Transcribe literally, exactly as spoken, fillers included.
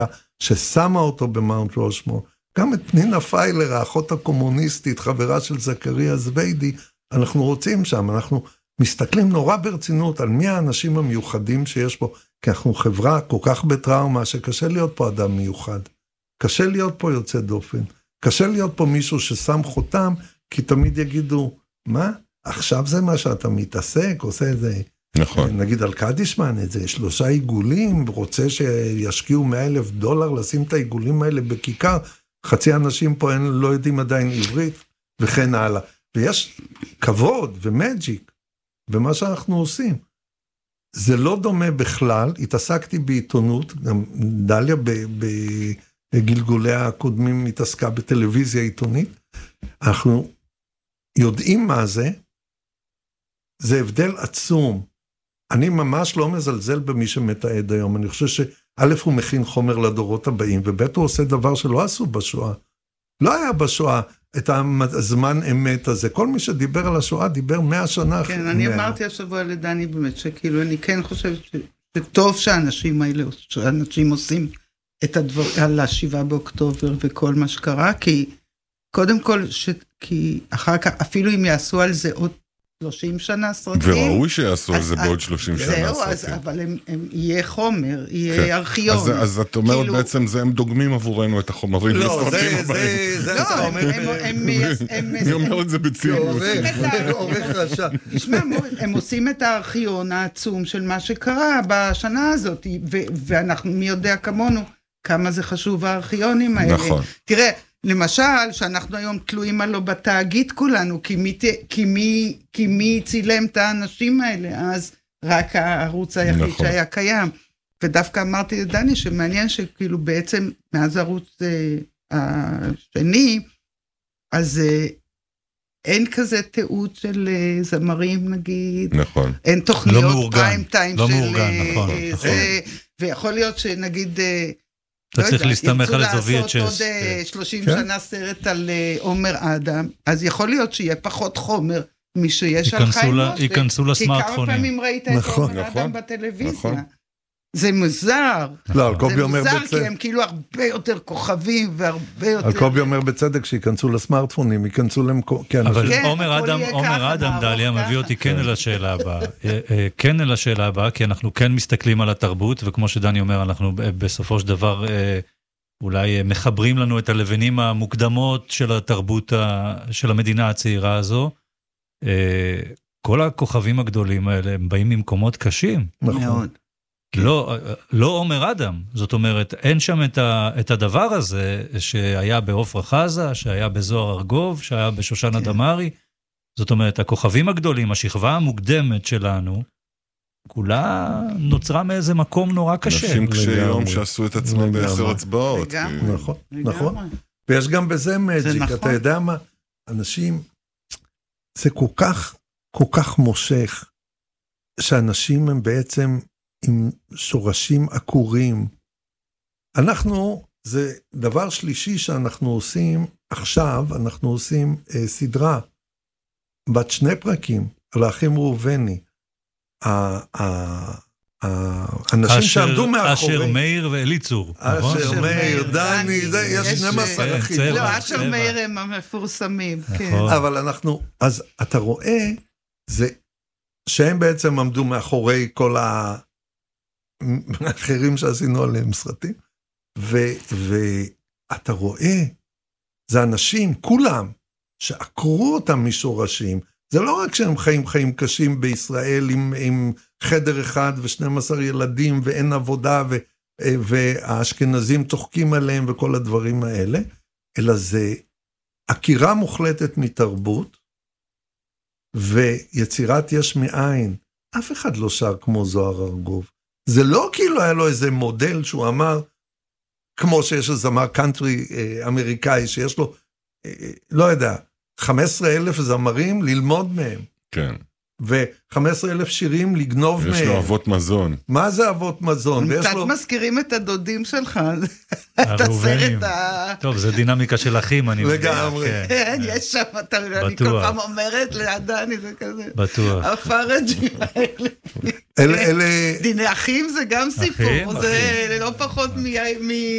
ששמה אותו במאונט רושמור, גם את פנינה פיילר, האחות הקומוניסטית, חברה של זכריה זווידי, אנחנו רוצים שם, אנחנו מסתכלים נורא ברצינות על מי האנשים המיוחדים שיש פה, כי אנחנו חברה כל כך בטראומה, שקשה להיות פה אדם מיוחד, קשה להיות פה יוצא דופן, קשה להיות פה מישהו ששם חותם, כי תמיד יגידו, מה? עכשיו זה מה שאתה מתעסק, עושה איזה, נכון. נגיד על קדישמן, איזה שלושה עיגולים, רוצה שישקיעו מאה אלף דולר, לשים את העיגולים האלה בכיכר, חצי אנשים פה אין, לא יודעים עדיין עברית, וכן הלאה. ויש כבוד ומג'יק במה שאנחנו עושים. זה לא דומה בכלל, התעסקתי בעיתונות, גם דליה בגלגוליה הקודמים התעסקה בטלוויזיה עיתונית, אנחנו יודעים מה זה, זה הבדל עצום. אני ממש לא מזלזל במי שמתעד היום, אני חושב שא' הוא מכין חומר לדורות הבאים, וב' הוא עושה דבר שלא עשו בשואה. לא היה בשואה את הזמן אמת הזה, כל מי שדיבר על השואה דיבר מאה שנה. כן, אני אמרתי השבוע לדני באמת, שכאילו אני כן חושבת שטוב שהאנשים האלה, שאנשים עושים את הדבר, על השבעה באוקטובר וכל מה שקרה, כי קודם כל, ש... כי אחר כך, אפילו אם יעשו על זה עוד שלושים שנה סרטים. וראוי שיעשו על זה בעוד שלושים שנה סרטים. זהו, אז, אבל הם, הם, יהיה חומר, יהיה כן. ארכיון. אז, אז את אומרת כאילו... בעצם, זה הם דוגמים עבורנו את החומרים לא, לסרטים זה, הבאים. זה, זה, לא, אתה הם, אומר... הם, הם, הם, אני אומר את זה בציניות. עורך רשע. תשמע, הם עושים את הארכיון העצום של מה שקרה בשנה הזאת, ו, ואנחנו, מי יודע כמונו, כמה זה חשוב הארכיונים האלה. נכון. תראה, למשל, שאנחנו היום תלויים עלו בתאגיד כולנו, כי מי, כי מי, כי מי צילם את האנשים האלה, אז רק הערוץ היחיד נכון. שהיה קיים. ודווקא אמרתי לדני שמעניין שכאילו בעצם מאז הערוץ אה, השני, אז אה, אין כזה תיעוד של אה, זמרים נגיד, נכון. אין תוכניות לא מאורגן, פריים טיים לא של מאורגן, אה, נכון, אה, נכון. זה, ויכול להיות שנגיד... אה, אתה צריך להסתמך על איזו ירצו לעשות עוד וי-אץ' אס. שלושים שנה סרט על עומר אדם, אז יכול להיות שיהיה פחות חומר משיש על חיים משה. ייכנסו לסמארטפונים. כי כמה פעמים ראית את עומר אדם בטלוויזיה. זה מוזר. לא, על קובי אומר בצדק. זה בצדק. מוזר כי הם כאילו הרבה יותר כוכבים והרבה יותר... על קובי אומר בצדק שיכנסו לסמארטפונים, ייכנסו למקום... אבל עומר אדם, דליה, מביא אותי כן אל השאלה הבאה. כן אל השאלה הבאה, כי אנחנו כן מסתכלים על התרבות, וכמו שדני אומר, אנחנו בסופו של דבר אולי מחברים לנו את הלבנים המוקדמות של התרבות של המדינה הצעירה הזו. כל הכוכבים הגדולים האלה, הם באים ממקומות קשים. מאוד. לא, לא עומר אדם, זאת אומרת, אין שם את, ה, את הדבר הזה שהיה בעופרה חזה, שהיה בזוהר ארגוב, שהיה בשושנה כן. דמארי, זאת אומרת, הכוכבים הגדולים, השכבה המוקדמת שלנו, כולה נוצרה מאיזה מקום נורא קשה. אנשים קשי יום שעשו את עצמם בעשר הצבעות. נכון, נכון. ויש גם בזה מג'יק, נכון. אתה יודע מה, אנשים, זה כל כך, כל כך מושך, שאנשים הם בעצם, עם שורשים עקורים. אנחנו, זה דבר שלישי שאנחנו עושים, עכשיו אנחנו עושים אה, סדרה, בת שני פרקים, על האחים ראובני. האנשים שעמדו מאחורי... אשר מאיר ואליצור. אשר מאיר, דני, יש שנים עשר אחים. לא, אשר מאיר הם המפורסמים. אבל אנחנו, אז אתה רואה, זה, שהם בעצם עמדו מאחורי כל ה... אחרים שעשינו עליהם סרטים, ואתה רואה, זה אנשים, כולם, שעקרו אותם משורשים, זה לא רק שהם חיים חיים קשים בישראל, עם, עם חדר אחד ו-שנים עשר ילדים, ואין עבודה, ו, והאשכנזים צוחקים עליהם, וכל הדברים האלה, אלא זה עקירה מוחלטת מתרבות, ויצירת יש מאין, אף אחד לא שר כמו זוהר ארגוב, זה לא כאילו היה לו איזה מודל שהוא אמר, כמו שיש איזה זמר קאנטרי אה, אמריקאי, שיש לו, אה, לא יודע, חמישה עשר אלף זמרים ללמוד מהם. כן. ו-חמישה עשר אלף שירים לגנוב מהם. יש לו אבות מזון. מה זה אבות מזון? הם קצת לו... מזכירים את הדודים שלך. את הסרט ה... טוב, זה דינמיקה של אחים, אני מבין. לגמרי. כן, יש שם, אני כל פעם אומרת לידני, זה כזה. בטוח. הפרג'ים האלה. אלה... דיני אחים זה גם סיפור, זה לא פחות מ...